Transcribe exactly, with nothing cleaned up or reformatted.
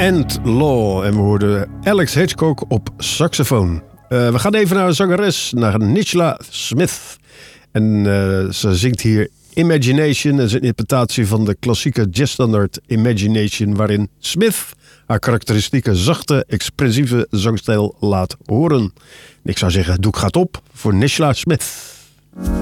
and Law. En we hoorden Alex Hitchcock op saxofoon. Uh, we gaan even naar een zangeres, naar Nichla Smith. En uh, ze zingt hier Imagination. Dat is een interpretatie van de klassieke jazzstandaard Imagination, waarin Smith haar karakteristieke, zachte, expressieve zangstijl laat horen. En ik zou zeggen, doek gaat op voor Nichla Smith.